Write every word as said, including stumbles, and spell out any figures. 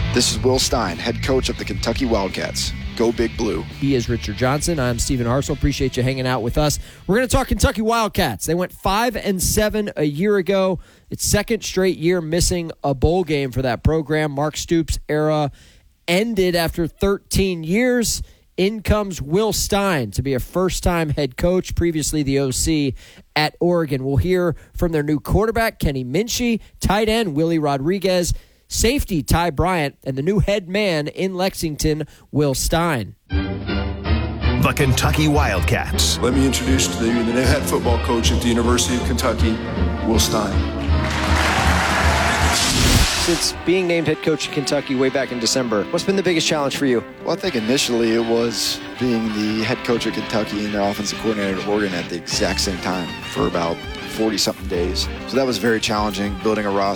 This is Will Stein, head coach of the Kentucky Wildcats. Go Big Blue. He is Richard Johnson. I'm Stephen Harsel. Appreciate you hanging out with us. We're going to talk Kentucky Wildcats. They went five and seven a year ago. It's second straight year missing a bowl game for that program. Mark Stoops' era ended after thirteen years. In comes Will Stein to be a first-time head coach, previously the O C at Oregon. We'll hear from their new quarterback, Kenny Minchey, tight end Willie Rodriguez, safety Ty Bryant, and the new head man in Lexington, Will Stein. The Kentucky Wildcats. Let me introduce to you the new head football coach at the University of Kentucky, Will Stein. Since being named head coach of Kentucky way back in December, what's been the biggest challenge for you? Well, I think initially it was being the head coach of Kentucky and the offensive coordinator at Oregon at the exact same time for about forty-something days. So that was very challenging, building a roster.